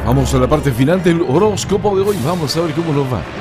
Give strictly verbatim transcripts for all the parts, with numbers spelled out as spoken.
Vamos a la parte final del horóscopo de hoy. Vamos a ver cómo nos va.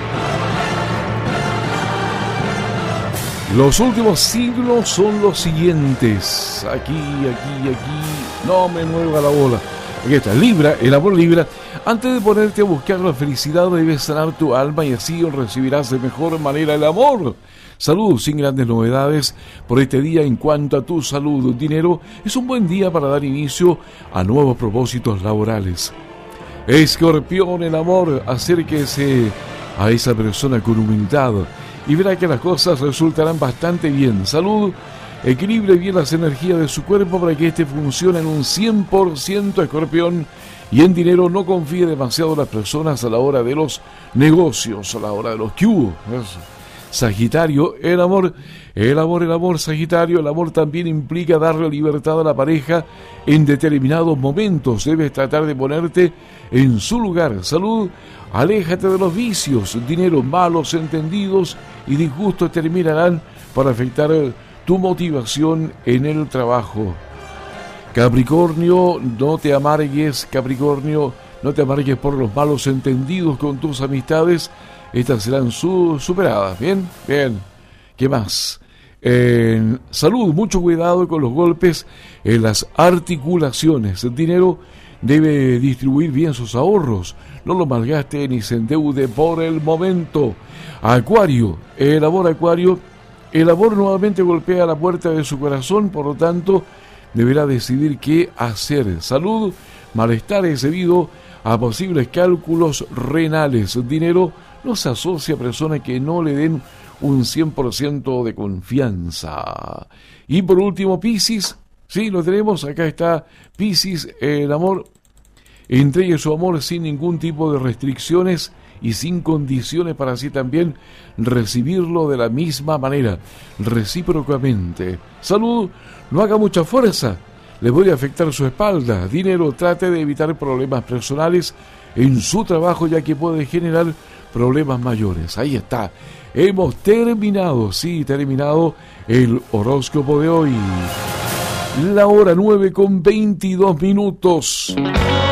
Los últimos signos son los siguientes. Aquí, aquí, aquí. No me mueva la bola. Aquí está. Libra, el amor Libra. Antes de ponerte a buscar la felicidad, debes sanar tu alma y así recibirás de mejor manera el amor. Salud, sin grandes novedades por este día en cuanto a tu salud. Dinero, es un buen día para dar inicio a nuevos propósitos laborales. Escorpión, el amor, acérquese a esa persona con humildad y verá que las cosas resultarán bastante bien. Salud, equilibre bien las energías de su cuerpo para que éste funcione en un cien por ciento, Escorpión. Y en dinero, no confíe demasiado en las personas a la hora de los negocios, a la hora de los que hubo. Sagitario, el amor, el amor, el amor, Sagitario, el amor también implica darle libertad a la pareja en determinados momentos. Debes tratar de ponerte en su lugar. Salud, aléjate de los vicios. Dinero, malos entendidos y disgustos terminarán por afectar tu motivación en el trabajo. Capricornio, no te amargues, Capricornio, no te amargues por los malos entendidos con tus amistades. Estas serán su, superadas. Bien, bien. ¿Qué más? En salud, mucho cuidado con los golpes en las articulaciones. El dinero, debe distribuir bien sus ahorros. No lo malgaste ni se endeude por el momento. Acuario, el amor Acuario. El amor nuevamente golpea la puerta de su corazón, por lo tanto, deberá decidir qué hacer. Salud, malestares debido a posibles cálculos renales. Dinero, no se asocia a personas que no le den un cien por ciento de confianza. Y por último, Piscis, sí, lo tenemos, acá está Piscis, el amor. Entregue su amor sin ningún tipo de restricciones y sin condiciones para así también recibirlo de la misma manera, recíprocamente. Salud, no haga mucha fuerza, le puede afectar su espalda. Dinero, trate de evitar problemas personales en su trabajo, ya que puede generar problemas mayores. Ahí está, hemos terminado, sí, terminado el horóscopo de hoy. La hora nueve con veintidós minutos.